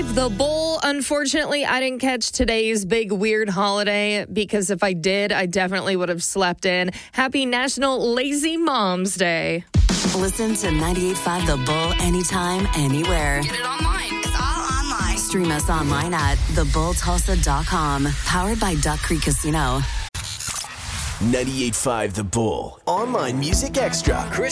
98.5, The Bull. Unfortunately, I didn't catch today's big weird holiday because if I did, I definitely would have slept in. Happy National Lazy Moms Day. Listen to 98.5 The Bull anytime, anywhere. Get it online. It's all online. Stream us online at thebulltulsa.com. Powered by Duck Creek Casino. 98.5 The Bull. Online Music Extra.